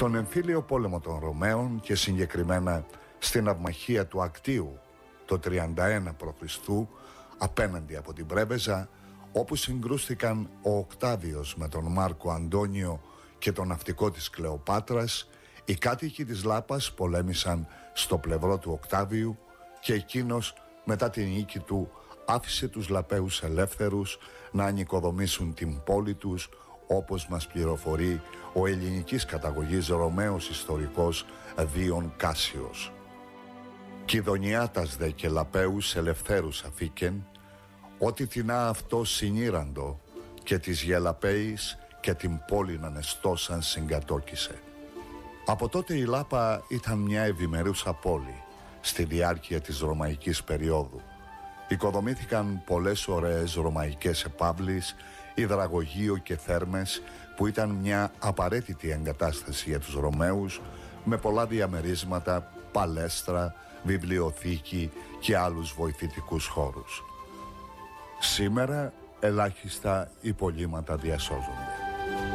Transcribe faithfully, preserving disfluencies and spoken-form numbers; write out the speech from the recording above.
Στον εμφύλιο πόλεμο των Ρωμαίων και συγκεκριμένα στην αυμαχία του Ακτίου το τριάντα ένα π.Χ. απέναντι από την Πρέβεζα, όπου συγκρούστηκαν ο Οκτάβιος με τον Μάρκο Αντώνιο και τον ναυτικό της Κλεοπάτρας, οι κάτοικοι της Λάπας πολέμησαν στο πλευρό του Οκτάβιου και εκείνος μετά την νίκη του άφησε τους Λαπαίους ελεύθερους να ανοικοδομήσουν την πόλη τους, όπως μας πληροφορεί ο ελληνικής καταγωγής Ρωμαίος ιστορικός Δίων Κάσιος. Κιδωνιάτας δε και Λαπαίους ελευθέρους αφήκεν, ότι τεινά αυτό συνήραντο και της Γελαπαίης και την πόλην ανεστώσαν συγκατόκισε. Από τότε η Λάπα ήταν μια ευημερούσα πόλη στη διάρκεια της ρωμαϊκής περίοδου. Οικοδομήθηκαν πολλές ωραίες ρωμαϊκές επαύλεις, υδραγωγείο και θέρμες που ήταν μια απαραίτητη εγκατάσταση για τους Ρωμαίους, με πολλά διαμερίσματα, παλέστρα, βιβλιοθήκη και άλλους βοηθητικούς χώρους. Σήμερα ελάχιστα υπολείμματα διασώζονται.